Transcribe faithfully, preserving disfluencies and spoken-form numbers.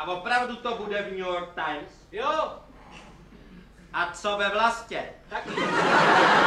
opravdu to bude v New York Times? Jo. A co ve Vlastě? Tak.